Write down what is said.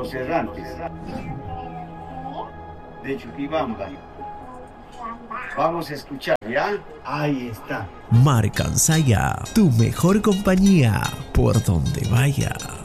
Los Errantes, de Chuquibamba. Vamos a escuchar, ¿ya? Ahí está. Marca Ansaya, tu mejor compañía por donde vayas.